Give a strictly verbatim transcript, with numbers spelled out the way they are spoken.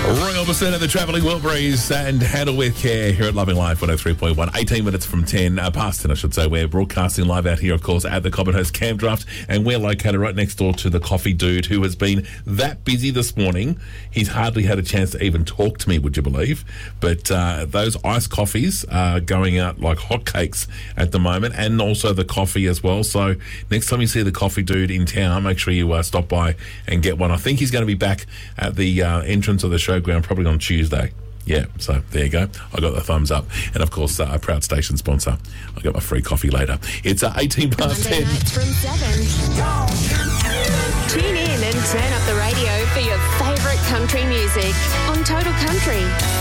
Roy Orbison and the Travelling Wilburys and Handle With Care here at Loving Life one oh three point one. eighteen minutes from ten, uh, past ten I should say. We're broadcasting live out here, of course, at the Cobbenhurst Camp Draft, and we're located right next door to the Coffee Dude, who has been that busy this morning. He's hardly had a chance to even talk to me, would you believe? But uh, those iced coffees are going out like hotcakes at the moment, and also the coffee as well. So next time you see the Coffee Dude in town, make sure you uh, stop by and get one. I think he's going to be back at the uh, entrance of the showground probably on Tuesday. Yeah, so there you go. I got the thumbs up. And, of course, uh, a proud station sponsor. I got my free coffee later. It's uh, eighteen past Monday ten. nights from seven. Tune in and turn up the radio for your favourite country music on Total Country.